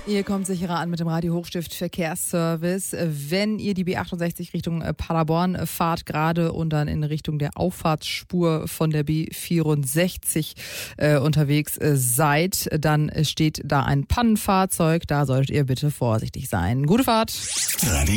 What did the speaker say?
Ihr kommt sicherer an mit dem Radio Hochstift Verkehrsservice. Wenn ihr die B68 Richtung Paderborn fahrt gerade und dann in Richtung der Auffahrtsspur von der B64 unterwegs seid, dann steht da ein Pannenfahrzeug. Da solltet ihr bitte vorsichtig sein. Gute Fahrt! Radio